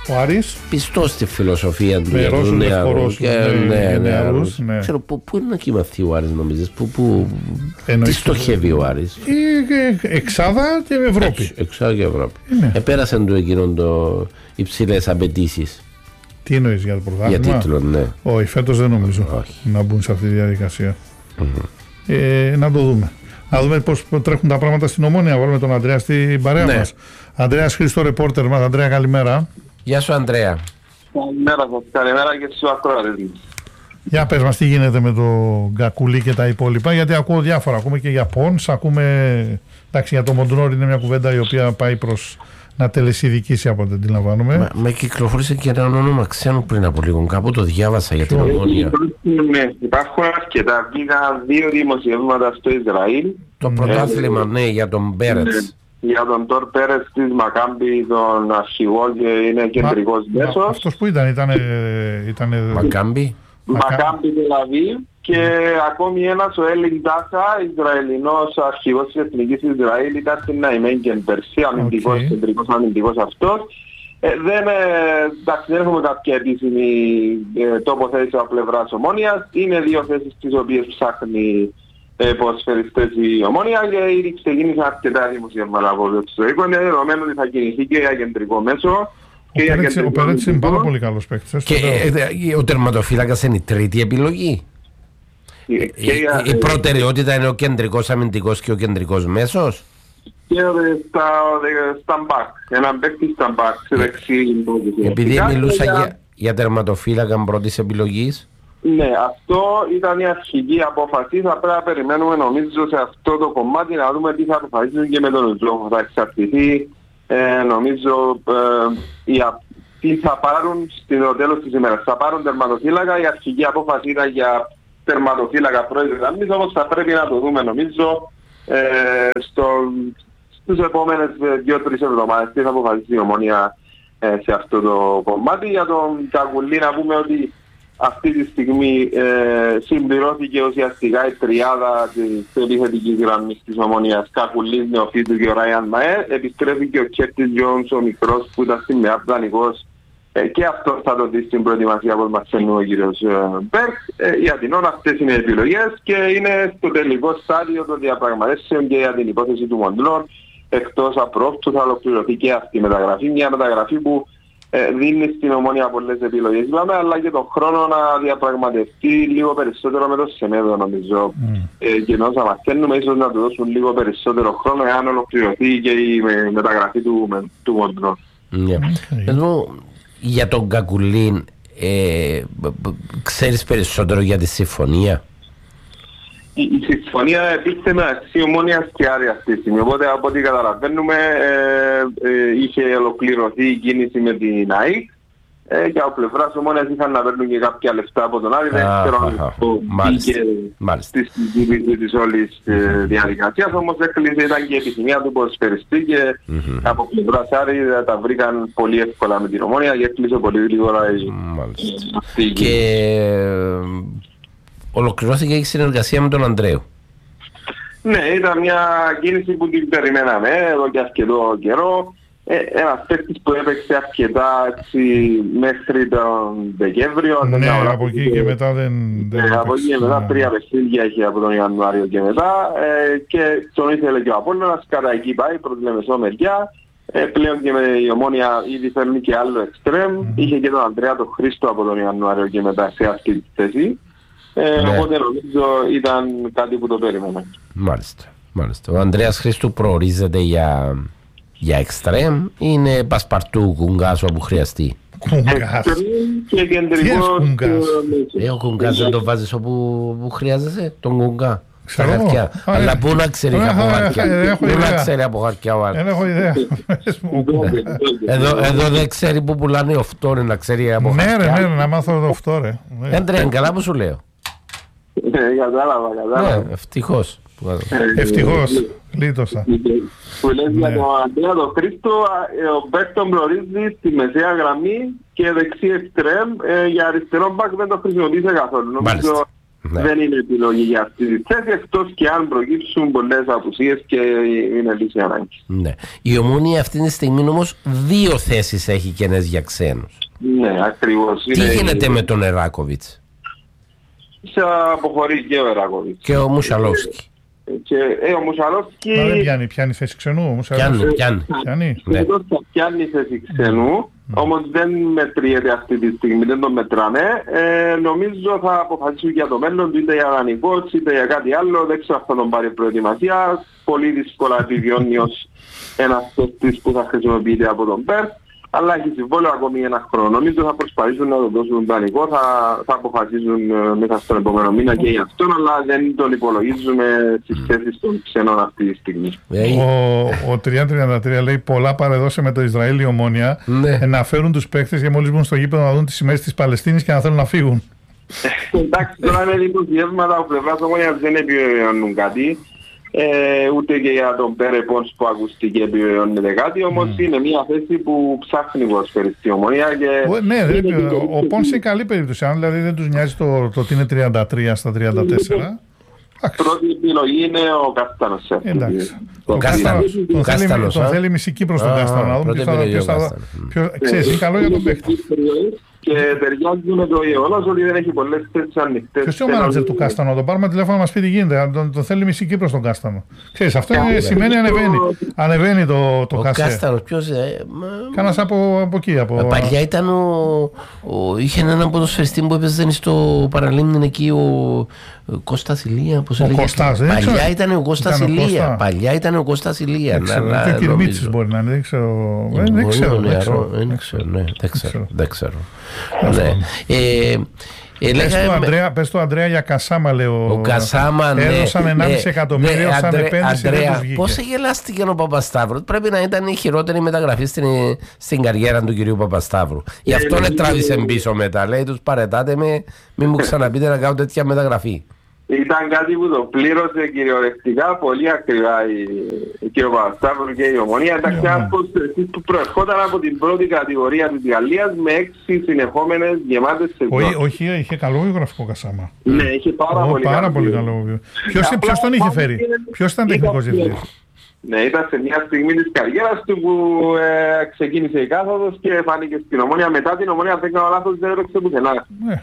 Ο Άρης. Πιστός στη φιλοσοφία του. Με Ρώσους Λευκορώσους. Ναι. Ξέρω πού είναι να κοιμαθεί ο Άρης, νομίζεις? Τι στοχεύει ο Άρης? Εξάδα και Ευρώπη. Εξάδα και Ευρώπη. Επέρασαν του εκείνον το υψηλές απαιτήσεις. Τι εννοείς για το πρωτάθλημα? Για τίτλο, ναι. Όχι, φέτος δεν νομίζω να μπουν σε αυτή τη διαδικασία. Να το δούμε. Να δούμε πώς τρέχουν τα πράγματα στην Ομόνια. Βάλουμε τον Ανδρέα στην παρέα μας. Ανδρέας Χρήστο, ρεπόρτερ μας. Ανδρέα, καλημέρα. Γεια σου, Ανδρέα. Καλημέρα σας. Καλημέρα και στους ακροατές. Για πες μας τι γίνεται με το Γκακουλί και τα υπόλοιπα, γιατί ακούω διάφορα. Ακούμε και για Πόνς, ακούμε. Εντάξει, για το Μοντουνόρι είναι μια κουβέντα η οποία πάει προς να τελεσιδικήσει, από ό,τι αντιλαμβάνομαι. Με κυκλοφορήσε και ένα όνομα ξένου πριν από λίγο. Κάπου το διάβασα για την Ομόνια. Ναι, υπάρχουν αρκετά. Βγήκαν 2 δημοσιεύματα στο Ισραήλ. Το πρωτάθλημα, ναι, για τον Πέρετς. Για τον Τόρ Πέρετς της Μακάμπη, τον αρχηγό, και είναι κεντρικός μέσος. Αυτός που ήταν Μακάμπη. Μακάμπη Τελαβίβ. Και ακόμη ένας, ο Έλιν Τάσα, Ισραηλινός αρχηγός της Εθνικής Ισραήλ, ήταν στην Ναϊμένγκεν πέρσι, αμυντικός, κεντρικός αμυντικός αυτός. Δεν έχουμε κάποια επίσημη τοποθέτηση από πλευράς Ομόνιας. Είναι 2 θέσεις τις οποίες ψάχνει ποδοσφαιριστές η Ομόνια και ήδη ξεκίνησαν αρκετά δημοσιεύματα από το εξωτερικό. Είναι δεδομένο ότι θα κινηθεί και για κεντρικό μέσο. Ο Πέρετς είναι πάρα πολύ καλός παίκτης. Και ο τερματοφύλακας είναι η τρίτη επιλογή. Η προτεραιότητα είναι ο κεντρικός αμυντικός και ο κεντρικός μέσος. Και στα μπακ, έναν παίκτη στα μπακ, σε δεξί. Επειδή μιλούσα για τερματοφύλακα πρώτης επιλογής. Ναι, αυτό ήταν η αρχική απόφαση. Θα πρέπει να περιμένουμε, νομίζω, σε αυτό το κομμάτι να δούμε τι θα αποφασίσουν και με τον λόγο. Θα εξαρτηθεί, νομίζω, τι θα πάρουν στο τέλος της ημέρας. Θα πάρουν τερματοφύλακα. Η αρχική απόφαση ήταν για τερματοφύλακα πρώτης γραμμής, όμως θα πρέπει να το δούμε, νομίζω, στους επόμενες 2-3 εβδομάδες τι θα αποφασίσει η Ομόνια σε αυτό το κομμάτι. Για τον Κακουλή να πούμε ότι αυτή τη στιγμή συμπληρώθηκε ουσιαστικά η τριάδα της επιθετικής γραμμής της Ομόνιας. Κακουλής, Νεοφίτου και ο Ράιαν Μαέ. Επιστρέφει και ο Κέρτις Τζόνς, ο μικρός που ήταν στην ΜΕΑΠ δανεικός, και αυτό θα το δει στην προετοιμασία που μας φαίνουν ο κύριος Μπέρκ. Για την ώρα αυτές είναι οι επιλογές και είναι στο τελικό στάδιο των διαπραγματεύσεων και για την υπόθεση του Μοντλόν. Εκτός απρόπτου θα ολοκληρωθεί και αυτή η μεταγραφή. Μια μεταγραφή που δίνει στην Ομόνια πολλές επιλογές, αλλά και τον χρόνο να διαπραγματευτεί λίγο περισσότερο με το Σεμέδο, νομίζω. Και ενώ θα μαθαίνουμε, ίσως να του δώσουν λίγο περισσότερο χρόνο εάν ολοκληρωθεί και η μεταγραφή του Μοντλόν. Για τον Κακουλίν, ξέρεις περισσότερο για τη συμφωνία? Η συμφωνία επίθεται μεταξύ Ομόνιας και Άρη αυτή τη στιγμή. Οπότε από ό,τι καταλαβαίνουμε είχε ολοκληρωθεί η κίνηση με την ΑΕΚ και από πλευράς Ομόνιας είχαν να παίρνουν και κάποια λεφτά από τον Άρη. Δεν ξέρω αν πήγε στη συζήτηση της όλης διαδικασίας, όμως έκλεισε, ήταν και η επιθυμία του ποδοσφαιριστή και από πλευράς Άρη τα βρήκαν πολύ εύκολα με την Ομόνια και έκλεισε πολύ γρήγορα αυτή η κίνηση. Ολοκληρώθηκε η συνεργασία με τον Ανδρέου. Ναι, ήταν μια κίνηση που την περιμέναμε εδώ και αρκετό καιρό. Ένας παίκτης που έπαιξε αρκετά μέχρι τον Δεκέμβριο. Ναι, από εκεί και μετά δεν από εκεί και μετά 3 παιχνίδια είχε από τον Ιανουάριο και μετά. Και τον ήθελε και ο Απόλλωνας, κατά εκεί πάει προς τη Λεμεσό μεριά. Πλέον και με η Ομόνια ήδη φέρνει και άλλο εξτρέμ. Είχε και τον Ανδρέα τον Χρήστο από τον Ιανουάριο και μετά σε αυτή τη θέση. Οπότε νομίζω ήταν κάτι που το περίμενα. Μάλιστα. Ο Ανδρέας Χρήστου προορίζεται για εξτρέμ, είναι πασπαρτού κουγκάς όπου χρειαστεί? Κουγκάς. Και κεντρικός. Ο κουγκάς δεν το βάζεις όπου χρειάζεσαι, τον κουγκά? Στα Ξέρω. χαρτιά. Αλλά πού να ξέρει από χαρτιά? Πού να ξέρει από χαρτιά ο άλλος? Δεν έχω ιδέα. Εδώ δεν ξέρει που πουλάνε οφτόρε, να ξέρει από Ναι χαρτιά. ρε, να μάθω το οφτόρε. Έντρε, καλά που σου λέω. Κατάλαβα. Ευτυχώς. Ευτυχώς, λύτωσα. Που λες για τον Ανδρέα τον Χρήστο, ο Μπέρκ τον προορίζει στη μεσαία γραμμή και δεξί εξτρέμ. Για αριστερό μπακ δεν το χρησιμοποίησε καθόλου. Νομίζω δεν είναι επιλογή για αυτή τη θέση, εκτός και αν προκύψουν πολλές απουσίες και είναι λύση ανάγκης. Ναι. Η Ομόνοια αυτή τη στιγμή όμως 2 θέσεις έχει κενές για ξένους. Ναι, ακριβώς. Τι γίνεται με τον Εράκοβιτς? Σε αποχωρεί και ο Εράκοβιτς. Και ο Μουσαλόφσκι. Και ο Μουσαλόφσκι... Μα δεν πιάνει θέση ξενού. Πιάνει θέση ξενού, όμως δεν μετριέται αυτή τη στιγμή, δεν το μετράνε. Νομίζω θα αποφασίσουν για το μέλλον του, είτε για δανεικός είτε για κάτι άλλο. Δεν ξέρω αν θα τον πάρει προετοιμασία. Πολύ δύσκολα επιβιώνει ως ένας παίκτης που θα χρησιμοποιείται από τον Πέρθ. Αλλά έχει συμβόλαιο ακόμη 1 χρόνο. Νομίζω θα προσπαθήσουν να το δώσουν δανεικό, θα αποφασίσουν μέσα στον επόμενο μήνα και για αυτόν, αλλά δεν τον υπολογίζουμε στις θέσεις των ξενών αυτή τη στιγμή. Ο 333 λέει: πολλά παρεδώσε με το Ισραήλ η Ομόνοια να φέρουν τους παίκτες και μόλις μπουν στο γήπεδο να δουν τις σημαίες της Παλαιστίνης και να θέλουν να φύγουν. Εντάξει, τώρα με δημοσιεύματα ο πλευράς Ομόνοιας δεν επιβεβαιώνουν κάτι. Ούτε και για τον Πέρε Πόνς που ακούστηκε επιβεβαιώνεται κάτι, όμως είναι μια θέση που ψάχνει ποδοσφαιριστή Ομόνοια. Ναι, ο Πόνς είναι καλή περίπτωση, αν δηλαδή δεν τους νοιάζει το ότι είναι 33 στα 34. Πρώτη επιλογή είναι ο Κάστανος. Εντάξει. Τον θέλει μισή Κύπρος τον Κάστανο. Να δούμε ποιος θα... Ξέρεις, είναι καλό για τον παίκτη. Και ταιριάζει με το γεγονός ότι δεν έχει πολλές θέσεις ανοιχτές. Ποιος είναι ο μάνατζερ του Κάστανο? Τον πάρουμε τηλέφωνο να μας πει τι γίνεται. Τον θέλει μισή Κύπρος τον Κάστανο. Ξέρεις, αυτό σημαίνει ανεβαίνει το κασέ. Ο Κάστανος ποιος? Κάνας από εκεί. Παλιά ήταν είχε έναν ποδοσφαιριστή που έπαιζε στο Παραλίμνη εκεί, ο Κώστας Ηλία. Παλιά ήταν ο Κώστας Ηλία. Παλιά ήταν ο Κώστας Ηλία. Και ο Κυρμίτσης μπορεί να είναι. Δεν ξέρω. Πες το Αντρέα για Κασάμα, λέω. Ο Κασάμα, ναι. Έδωσαν 1,5 εκατομμύριο σαν επένδυση. Αντρέα, πώς γελάστηκε ο Παπασταύρου? Πρέπει να ήταν η χειρότερη μεταγραφή στην καριέρα του κυρίου Παπασταύρου. Γι' αυτό τράβησε πίσω μετά. Λέει, τους παρετάτε με, μην μου ξαναπείτε να κάνω τέτοια μεταγραφή. Ήταν κάτι που το πλήρωσε κυριολεκτικά πολύ ακριβά και ο Παπασταύρου και η Ομόνοια. Ήταν άνθρωπος που προερχόταν από την πρώτη κατηγορία της Γαλλίας με 6 συνεχόμενες γεμάτες σεζόν. Όχι, είχε καλό βιογραφικό Κασάμα. Ναι, είχε πάρα πολύ καλό βιογραφικό. Ποιος τον είχε φέρει? Ποιος ήταν τεχνικός διευθυντής? Ναι, ήταν σε μια στιγμή της καριέρας του που ξεκίνησε η κάθοδος και φάνηκε στην Ομόνοια. Μετά την Ομόνοια, δεν κάνω λάθος, δεν έπαιξε πουθενά.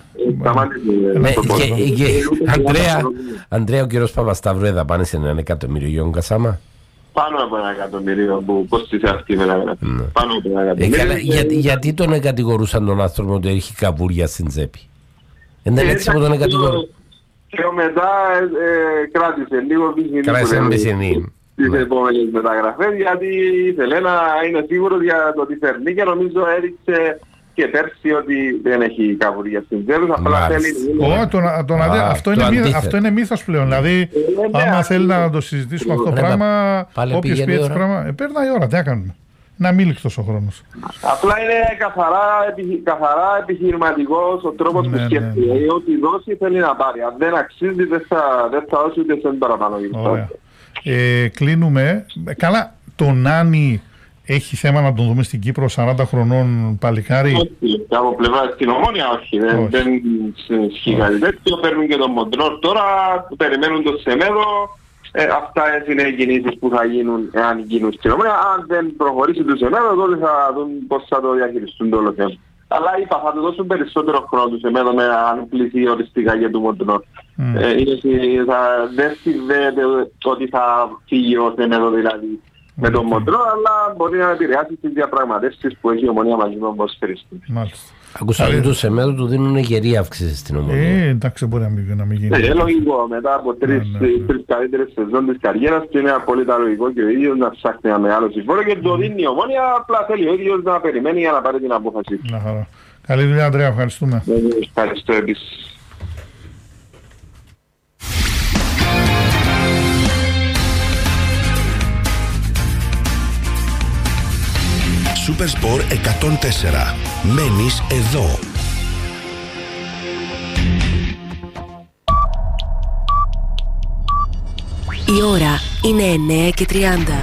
Αντρέα, ο κύριος Παπασταύρου έδαπάνησε 1 εκατομμύριο για τον Κασάμα. Πάνω από 1 εκατομμύριο που κόστησε αυτή η μεταγραφή. Πάνω από 1 εκατομμύριο. Γιατί τον κατηγορούσαν τον άνθρωπο ότι έχει καβούρια στην τσέπη? Δεν έτσι που τον κατηγορούσαν? Και μετά κράτησε λίγο πισινή τις επόμενες μεταγραφές, γιατί ήθελε να είναι σίγουρος για το τι φέρνει και νομίζω έδειξε και πέρσι ότι δεν έχει καβουρία στην τσέπη. Απλά θέλει... Αυτό είναι μύθος πλέον. Δηλαδή, άμα θέλει να το συζητήσουμε αυτό το πράγμα, όποιος πει έτσι πράγμα, παίρνει η ώρα, τι κάνουμε. Να μην λήξει ο χρόνος. Απλά είναι καθαρά επιχειρηματικός ο τρόπος που σκέφτεται. Ό,τι δώσει θέλει να πάρει. Αν δεν αξίζει, δεν θα δώσει ούτε σε παραπάνω. Κλείνουμε. Καλά, τον Νάνη έχει θέμα να τον δούμε στην Κύπρο, 40 χρονών παλικάρι? Όχι, από πλευρά στην Ομόνοια όχι. Δεν ισχύει κάτι τέτοιο. Παίρνουν και τον Μοντρόρ τώρα, περιμένουν το Σεμέδο. Αυτά είναι οι κινήσεις που θα γίνουν εάν γίνουν στην Ομόνοια. Αν δεν προχωρήσει το Σεμέδο, τότε θα δουν πώς θα το διαχειριστούν το όλο θέμα. Αλλά είπα, θα του δώσουν περισσότερο χρόνο του Σεμέδο αν πληθεί οριστικά για του Μοντρόρ. Δεν συνδέεται ότι θα φύγει ο Σεμέδο δηλαδή με τον Μοντρό, αλλά μπορεί να επηρεάσει τις διαπραγματεύσεις που έχει η Ομόνοια μαζί με τον ποδοσφαιριστή. Μάλιστα. Ακούσα ότι του Σεμέδου του δίνουν γερή αύξηση στην Ομόνοια. Εντάξει, μπορεί να μην γίνει. Λογικό, μετά από τρεις καλύτερες σεζόν της καριέρας του είναι απόλυτα λογικό και ο ίδιος να ψάχνει ένα μεγάλο συμβόλαιο και το δίνει η Ομόνοια, απλά θέλει ο ίδιος να περιμένει για να πάρει την απόφαση. Να χαρά. Καλή δουλειά, Αντρέα, ευχαριστούμε. Ευχαριστώ επίσης. Super Sport 104. Μένεις εδώ. Η ώρα είναι 9:30.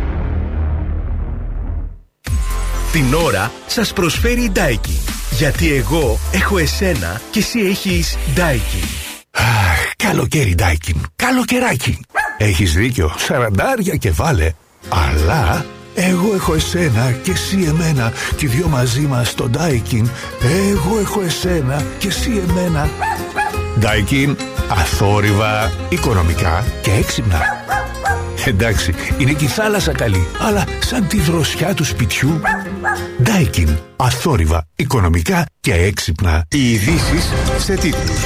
Την ώρα σας προσφέρει η Daikin. Γιατί εγώ έχω εσένα και εσύ έχεις Daikin. Καλοκαίρι Daikin. Καλοκαιράκι. Έχεις δίκιο. 40 και βάλε. Αλλά εγώ έχω εσένα και εσύ εμένα. Και οι δυο μαζί μας στο Daikin. Εγώ έχω εσένα και εσύ εμένα. Daikin. Αθόρυβα, οικονομικά και έξυπνα. Εντάξει, είναι και η θάλασσα καλή, αλλά σαν τη δροσιά του σπιτιού. Daikin. Αθόρυβα, οικονομικά και έξυπνα. Οι ειδήσεις σε τίτλους.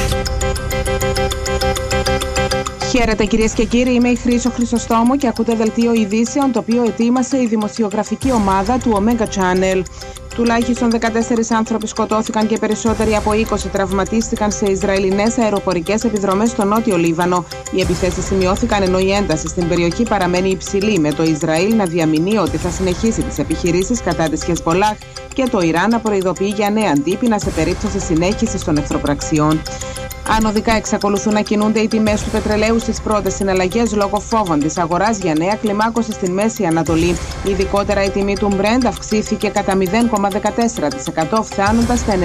Χαίρετε κυρίες και κύριοι, είμαι η Χρύσο Χρυσοστόμου και ακούτε δελτίο ειδήσεων το οποίο ετοίμασε η δημοσιογραφική ομάδα του Omega Channel. Τουλάχιστον 14 άνθρωποι σκοτώθηκαν και περισσότεροι από 20 τραυματίστηκαν σε Ισραηλινές αεροπορικές επιδρομές στο νότιο Λίβανο. Οι επιθέσεις σημειώθηκαν ενώ η ένταση στην περιοχή παραμένει υψηλή, με το Ισραήλ να διαμηνύει ότι θα συνεχίσει τις επιχειρήσεις κατά της Χεσμολάχ και το Ιράν να προειδοποιεί για νέα αντίπεινα σε περίπτωση συνέχισης των εχθροπραξιών. Ανωδικά εξακολουθούν να κινούνται οι τιμές του πετρελαίου στις πρώτες συναλλαγές λόγω φόβων της αγοράς για νέα κλιμάκωση στην Μέση Ανατολή. Ειδικότερα η τιμή του Brent αυξήθηκε κατά 0,14%, φτάνοντας στα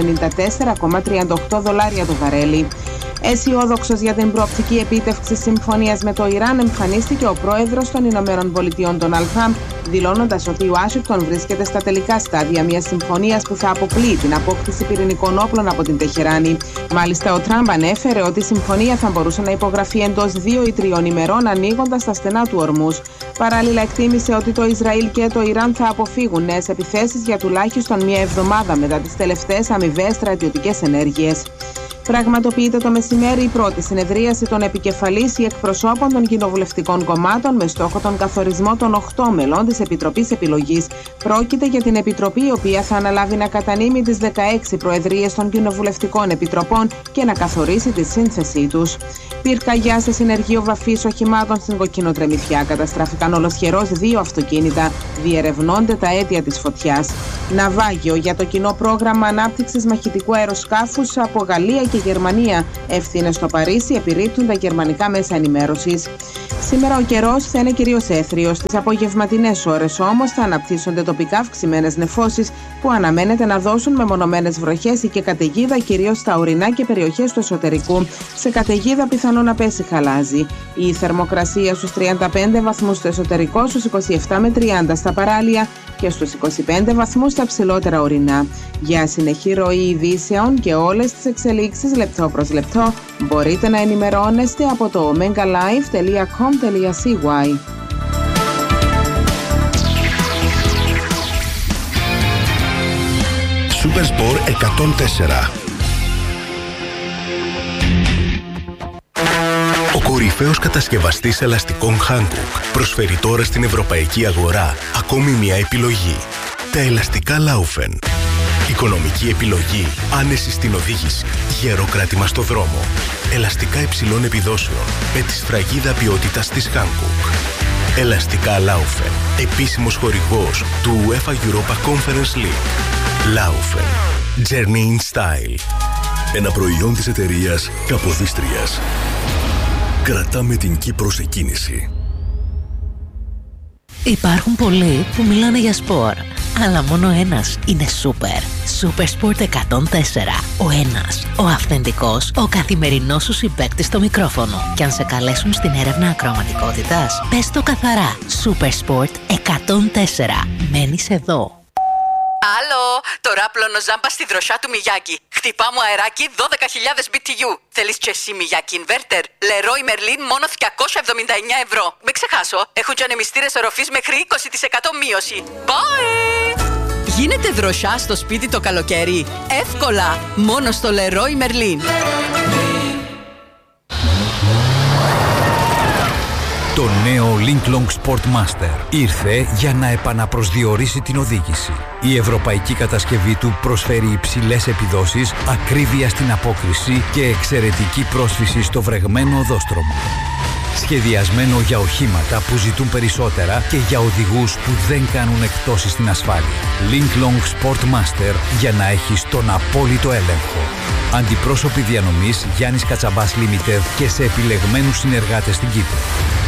$94,38 το βαρέλι. Αισιόδοξος για την προοπτική επίτευξη συμφωνίας με το Ιράν, εμφανίστηκε ο πρόεδρος των Ηνωμένων Πολιτειών, Ντόναλντ Τραμπ, δηλώνοντας ότι η Ουάσιγκτον βρίσκεται στα τελικά στάδια μιας συμφωνίας που θα αποκλείει την απόκτηση πυρηνικών όπλων από την Τεχεράνη. Μάλιστα, ο Τραμπ ανέφερε ότι η συμφωνία θα μπορούσε να υπογραφεί εντός 2 ή 3 ημερών, ανοίγοντας τα στενά του Ορμούς. Παράλληλα, εκτίμησε ότι το Ισραήλ και το Ιράν θα αποφύγουν νέες επιθέσεις για τουλάχιστον μία εβδομάδα μετά τις τελευταίες αμοιβαίες στρατιωτικές ενέργειες. Πραγματοποιείται το μεσημέρι η πρώτη συνεδρίαση των επικεφαλής ή εκπροσώπων των κοινοβουλευτικών κομμάτων με στόχο τον καθορισμό των 8 μελών της Επιτροπής Επιλογής. Πρόκειται για την Επιτροπή η οποία θα αναλάβει να κατανείμει τις 16 προεδρίες των κοινοβουλευτικών επιτροπών και να καθορίσει τη σύνθεσή τους. Πυρκαγιά σε συνεργείο βαφής οχημάτων στην Κοκκινοτρεμιθιά. Καταστράφηκαν ολοσχερώς 2 αυτοκίνητα. Διερευνώνται τα αίτια της φωτιάς. Ναυάγιο για το κοινό πρόγραμμα ανάπτυξης μαχητικού αεροσκάφους από Γαλλία και Γερμανία. Ευθύνες στο Παρίσι επιρρύπτουν τα γερμανικά μέσα ενημέρωσης. Σήμερα ο καιρός θα είναι κυρίως έθριος. Στις απογευματινές ώρες όμως θα αναπτύσσονται τοπικά αυξημένες νεφώσεις που αναμένεται να δώσουν μεμονωμένες βροχές ή και καταιγίδα κυρίως στα ορεινά και περιοχές του εσωτερικού. Σε καταιγίδα πιθανό να πέσει χαλάζι. Η θερμοκρασία στους 35 βαθμούς στο εσωτερικό, στους 27 με 30 στα παράλια και στους 25 βαθμούς στα ψηλότερα ορεινά. Για συνεχή ροή ειδήσεων και όλες τις εξελίξεις λεπτό προς λεπτό μπορείτε να ενημερώνεστε από το omegalive.com.cy. Supersport 104. Ο κορυφαίος κατασκευαστής ελαστικών Hankook προσφέρει τώρα στην ευρωπαϊκή αγορά ακόμη μια επιλογή. Τα ελαστικά Laufen. Οικονομική επιλογή, άνεση στην οδήγηση, γερό κράτημα στο δρόμο. Ελαστικά υψηλών επιδόσεων με τη σφραγίδα ποιότητας της Hankook. Ελαστικά Laufen. Επίσημος χορηγός του UEFA Europa Conference League. Laufen. Journey in Style. Ένα προϊόν της εταιρείας Καποδίστριας. Κρατάμε την Κύπρο σε κίνηση. Υπάρχουν πολλοί που μιλάνε για σπορ, αλλά μόνο ένας είναι σούπερ. Supersport 104. Ο ένας, ο αυθεντικός, ο καθημερινός σου συμπαίκτης στο μικρόφωνο. Και αν σε καλέσουν στην έρευνα ακροαματικότητας, πες το καθαρά. Supersport 104. Μένεις εδώ. Άλλο, τώρα πλώνω ζάμπα στη δροσιά του Μιγιάκη. Χτυπά μου αεράκι 12.000 BTU. Θέλεις και εσύ Μιγιάκη Inverter? Leroy Merlin μόνο 279 ευρώ. Μην ξεχάσω, έχουν και ανεμιστήρες οροφής μέχρι 20% μείωση. Bye! Γίνεται δροσιά στο σπίτι το καλοκαίρι? Εύκολα, μόνο στο Leroy Merlin. Το νέο Linklong Sportmaster ήρθε για να επαναπροσδιορίσει την οδήγηση. Η ευρωπαϊκή κατασκευή του προσφέρει υψηλές επιδόσεις, ακρίβεια στην απόκριση και εξαιρετική πρόσφυση στο βρεγμένο οδόστρωμα. Σχεδιασμένο για οχήματα που ζητούν περισσότερα και για οδηγούς που δεν κάνουν εκπτώσεις στην ασφάλεια. Linklong Sportmaster για να έχεις τον απόλυτο έλεγχο. Αντιπρόσωποι διανομής Γιάννης Κατσαμπάς Limited και σε επιλεγμένους συνεργάτες στην Κύπρο.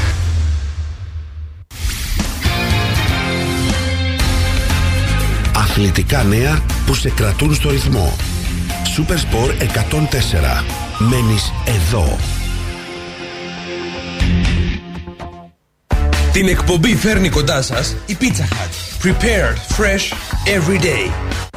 Αθλητικά νέα που σε κρατούν στο ρυθμό. Supersport 104. Μένεις εδώ. Την εκπομπή φέρνει κοντά σας η Pizza Hut. Prepared fresh every day.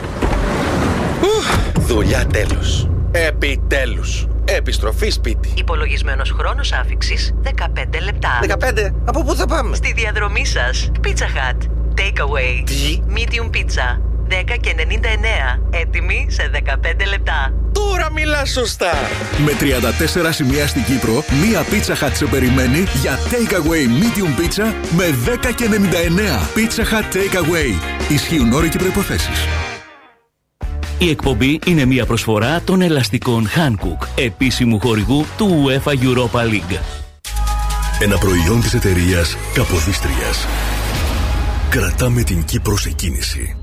Δουλειά τέλος. Επιτέλους. Επιστροφή σπίτι. Υπολογισμένος χρόνος άφιξης 15 λεπτά. 15? Από πού θα πάμε? Στη διαδρομή σας. Pizza Hut. Takeaway. Τι? Medium pizza. 10,99. Έτοιμη σε 15 λεπτά. Τώρα μιλάς σωστά. Με 34 σημεία στην Κύπρο, μία Pizza Hut σε περιμένει για Takeaway Medium Pizza με 10,99. Pizza Hut Takeaway. Ισχύουν όροι και προϋποθέσεις. Η εκπομπή είναι μια προσφορά των ελαστικών Hankook, επίσημου χορηγού του UEFA Europa League. Ένα προϊόν της εταιρείας Καποδίστριας. Κρατάμε την Κύπρο σε κίνηση.